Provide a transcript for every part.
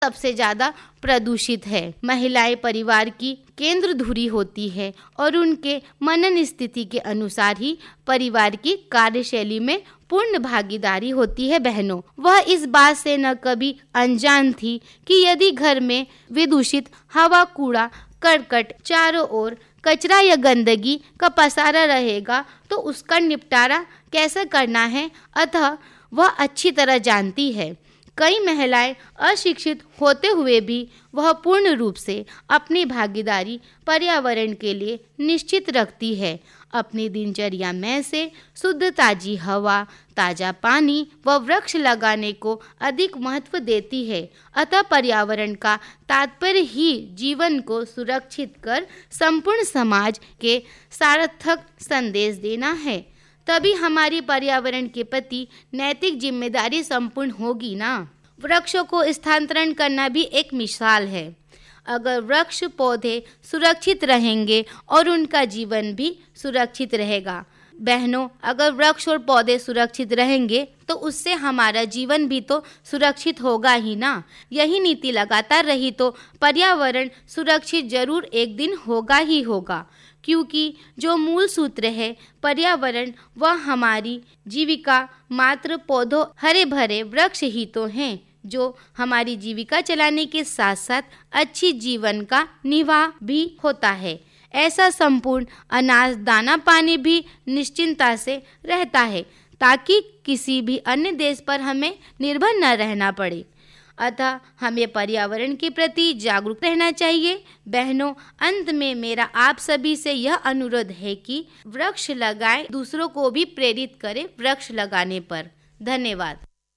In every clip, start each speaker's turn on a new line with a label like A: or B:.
A: सबसे ज्यादा प्रदूषित है। महिलाएं परिवार की केंद्र धुरी होती है और उनके मनन स्थिति के अनुसार ही परिवार की कार्यशैली में पूर्ण भागीदारी होती है। बहनों, वह इस बात से न कभी अनजान थी कि यदि घर में विदूषित हवा, कूड़ा करकट, चारों ओर कचरा या गंदगी का पसारा रहेगा तो उसका निपटारा कैसे करना है, अतः वह अच्छी तरह जानती है। कई महिलाएं अशिक्षित होते हुए भी वह पूर्ण रूप से अपनी भागीदारी पर्यावरण के लिए निश्चित रखती है। अपनी दिनचर्या में से शुद्ध ताजी हवा, ताजा पानी व वृक्ष लगाने को अधिक महत्व देती है। अतः पर्यावरण का तात्पर्य ही जीवन को सुरक्षित कर संपूर्ण समाज के सार्थक संदेश देना है। तभी हमारी पर्यावरण के प्रति नैतिक जिम्मेदारी संपूर्ण होगी ना। वृक्षों को स्थानांतरण करना भी एक मिसाल है। अगर वृक्ष पौधे सुरक्षित रहेंगे और उनका जीवन भी सुरक्षित रहेगा। बहनों, अगर वृक्ष और पौधे सुरक्षित रहेंगे तो उससे हमारा जीवन भी तो सुरक्षित होगा ही ना। यही नीति लगातार रही तो पर्यावरण सुरक्षित जरूर एक दिन होगा ही होगा, क्योंकि जो मूल सूत्र है पर्यावरण वह हमारी जीविका मात्र पौधों, हरे भरे वृक्ष ही तो हैं जो हमारी जीविका चलाने के साथ साथ अच्छी जीवन का निर्वाह भी होता है। ऐसा संपूर्ण अनाज, दाना पानी भी निश्चिंता से रहता है ताकि किसी भी अन्य देश पर हमें निर्भर न रहना पड़े। अतः हमें पर्यावरण के प्रति जागरूक रहना चाहिए। बहनों, अंत में मेरा आप सभी से यह अनुरोध है कि वृक्ष लगाएं, दूसरों को भी प्रेरित करें वृक्ष लगाने पर। धन्यवाद।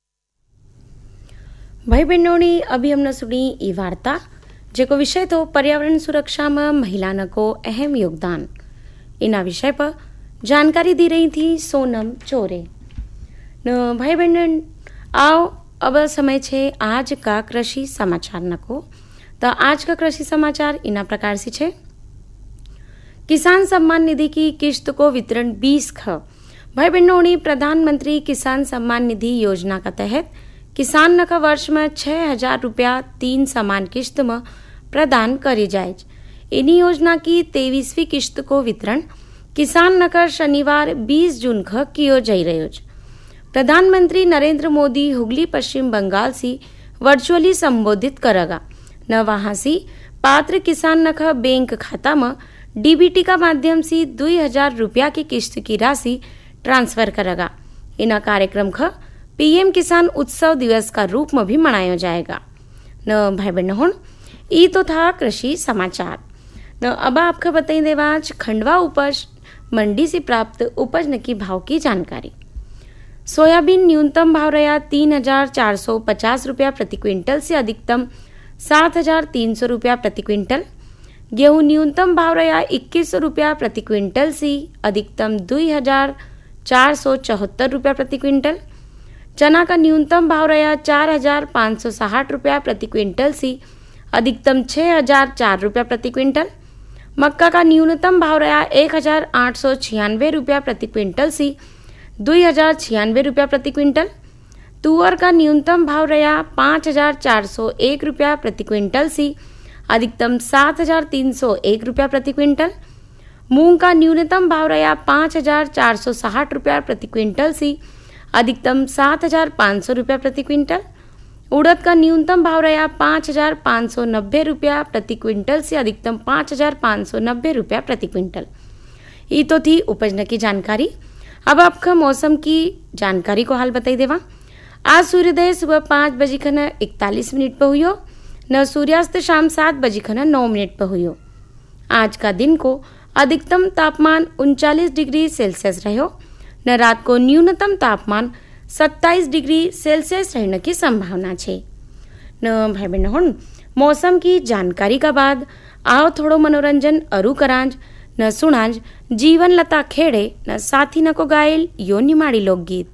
B: भाई बहनों, अभी हमने सुनी ये वार्ता जेको विषय तो पर्यावरण सुरक्षा में महिलाओं को अहम योगदान, इना विषय पर जानकारी दी रही थी सोनम चोरे। भाई बहन, आओ अब समय छे आज का कृषि समाचार नको। तो आज का कृषि समाचार इना प्रकार से छे। किसान सम्मान निधि की किश्त को वितरण 20 भाई बहनों ने प्रधानमंत्री किसान सम्मान निधि योजना का तहत किसान न का वर्ष में 6,000 रुपया 3 समान किश्त में प्रदान करी जाए। इन्हीं योजना की 23वीं किश्त को वितरण किसान न का शनिवार 20 जून को कियो जाई रह्यो छे। प्रधानमंत्री नरेंद्र मोदी हुगली पश्चिम बंगाल से वर्चुअली संबोधित करेगा न वहां से पात्र किसान न का बैंक खाता में डीबीटी का माध्यम से 2,000 रुपया की किश्त की राशि ट्रांसफर करेगा। इन कार्यक्रम का पीएम किसान उत्सव दिवस का रूप में भी मनाया जाएगा। न भाई बहनों, ये तो था कृषि समाचार। न अब आपको बताई देवा आज खंडवा उपज मंडी से प्राप्त उपज की भाव की जानकारी। सोयाबीन न्यूनतम भाव रहा 3,450 रुपया प्रति क्विंटल से अधिकतम 7,300 रुपया प्रति क्विंटल। गेहूं न्यूनतम भाव रहा 2,100 रुपया प्रति क्विंटल से अधिकतम 2,474 रुपया प्रति क्विंटल। चना का न्यूनतम भाव रहा 4,560 रुपया प्रति क्विंटल से अधिकतम 6,004 रुपया प्रति क्विंटल। मक्का का न्यूनतम भाव रहा 1,896 रुपया प्रति क्विंटल से 2,096 रुपया प्रति क्विंटल। तुअर का न्यूनतम भाव रहा 5,401 रुपया प्रति क्विंटल से अधिकतम 7,301 रुपया प्रति क्विंटल। मूंग का न्यूनतम भाव रहा 5,460 रुपया प्रति क्विंटल से अधिकतम 7,500 रुपया प्रति क्विंटल। उड़द का न्यूनतम भाव रहा 5,590 रुपया प्रति क्विंटल से अधिकतम 5,590 रुपया प्रति क्विंटल। ये तो थी उपज की जानकारी। अब आपका मौसम की जानकारी को हाल बताई देवा। आज सूर्योदय सुबह 5:41 पर हुई न सूर्यास्त शाम 7:09 पर हुई। आज का दिन को अधिकतम तापमान 39 डिग्री सेल्सियस रहो न रात को न्यूनतम तापमान 27 डिग्री सेल्सियस रहने की संभावना है। न भाई बहनों, मौसम की जानकारी का बाद आओ थोड़ो मनोरंजन अरु करांज न सुनांज जीवन लता खेड़े न साथी न को गायल यो निमाड़ी लोकगीत।